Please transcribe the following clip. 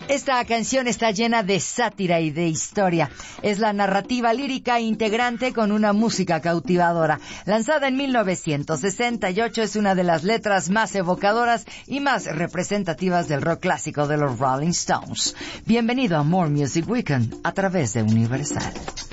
Esta canción está llena de sátira y de historia. Es la narrativa lírica integrante con una música cautivadora. Lanzada en 1968, es una de las letras más evocadoras y más representativas del rock clásico de los Rolling Stones. Bienvenido a More Music Weekend a través de Universal.